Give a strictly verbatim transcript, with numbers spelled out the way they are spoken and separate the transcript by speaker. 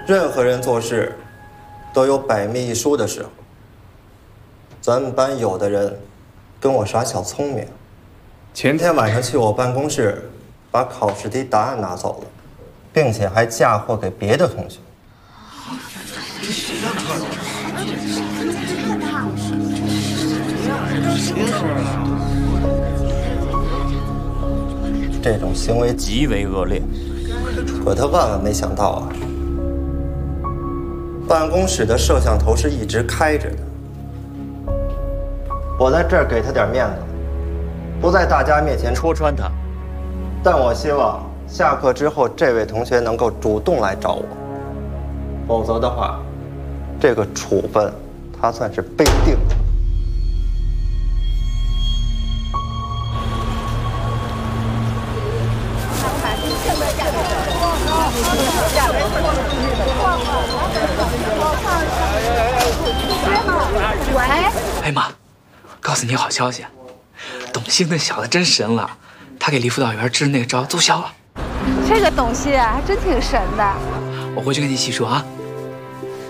Speaker 1: 任何人做事都有百密一疏的时候。咱们班有的人跟我耍小聪明，前天晚上去我办公室，把考试题答案拿走了，并且还嫁祸给别的同学。这种行为
Speaker 2: 极为恶劣，
Speaker 1: 可他万万没想到啊！办公室的摄像头是一直开着的。我在这儿给他点面子，不在大家面前
Speaker 2: 戳穿他。
Speaker 1: 但我希望下课之后，这位同学能够主动来找我，否则的话，这个处分他算是被定的。
Speaker 3: 喂，
Speaker 4: 哎妈，告诉你好消息，董卿那小子真神了，他给李辅导员支那个招奏效了。
Speaker 3: 这个董卿啊，还真挺神的。
Speaker 4: 我回去跟你细说啊。